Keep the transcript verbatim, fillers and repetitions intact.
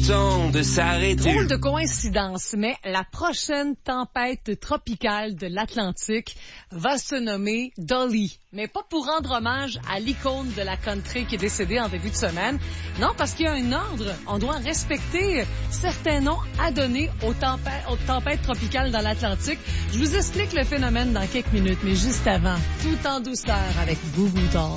temps de s'arrêter. Drôle de coïncidence, mais la prochaine tempête tropicale de l'Atlantique va se nommer Dolly. Mais pas pour rendre hommage à l'icône de la country qui est décédée en début de semaine. Non, parce qu'il y a un ordre. On doit respecter certains noms à donner aux tempêtes, aux tempêtes tropicales dans l'Atlantique. Je vous explique le phénomène dans quelques minutes, mais juste avant, tout en douceur avec Goo Goo Dolls.